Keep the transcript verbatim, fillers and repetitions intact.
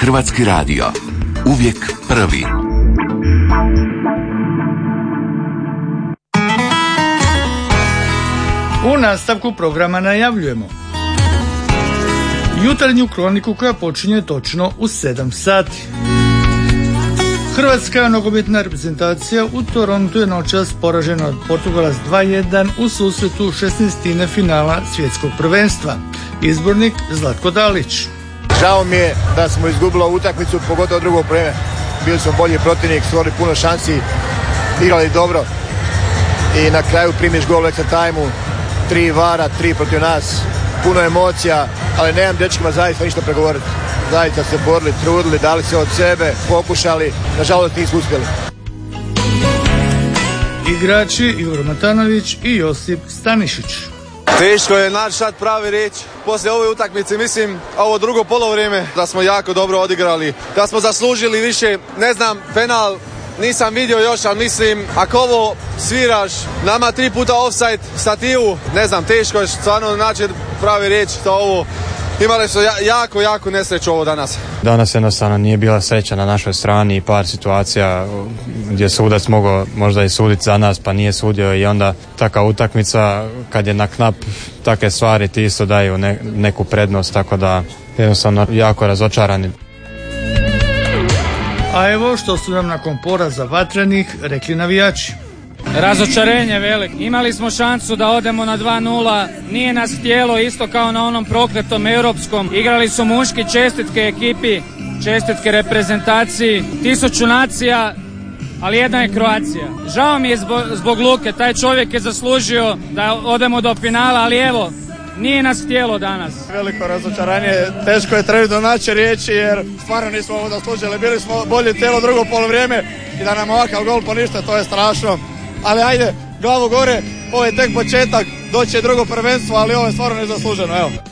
Hrvatski radio. Uvijek prvi. U nastavku programa najavljujemo jutarnju kroniku koja počinje točno u sedam sati. Hrvatska nogometna reprezentacija u Torontu je noćas poražena od Portugala s dva jedan u susretu šesnaestine finala svjetskog prvenstva. Izbornik Zlatko Dalić. Žao mi je da smo izgubili utakmicu, pogotovo drugo vreme. Bili smo bolji protivnik, stvorili puno šansi, igrali dobro i na kraju primiš gol u extra time-u, tri vara, tri protiv nas, puno emocija, ali nemam dečkima zaista ništa pregovoriti. Zaista se borili, trudili, dali se od sebe, pokušali, nažalost nismo uspjeli. Igrači Igor Matanović i Josip Stanišić. Teško je naći sad pravi riječ. Poslije ove utakmice, mislim, ovo drugo polovrijeme, da smo jako dobro odigrali, da smo zaslužili više, ne znam, penal nisam vidio još, ali mislim, ako ovo sviraš, nama tri puta offside, stativu, ne znam, teško je stvarno naći pravi riječ za ovo. Imali su jako, jako nesreću ovo danas. Danas jednostavno nije bila sreća na našoj strani i par situacija gdje sudac mogao možda i suditi za nas pa nije sudio i onda taka utakmica kad je na knap takve stvari ti isto daju ne, neku prednost, tako da jednostavno jako razočarani. A evo što su nam nakon poraza Vatrenih rekli navijači. Razočarenje velik. Imali smo šansu da odemo na dva nula, nije nas htjelo isto kao na onom prokletom europskom. Igrali su muški, čestitke ekipi, čestitke reprezentaciji, tisuću nacija, ali jedna je Kroacija. Žao mi je zbog, zbog Luke, taj čovjek je zaslužio da odemo do finala, ali evo, nije nas htjelo danas. Veliko razočaranje, teško je trenutno naći riječi jer stvarno nismo ovo zaslužili. Bili smo bolji cijelo drugo polovrijeme i da nam ovakav gol ponište, to je strašno. Ali ajde, glavu gore, ovo je tek početak, doći je drugo prvenstvo, ali ovo je stvarno nezasluženo, evo.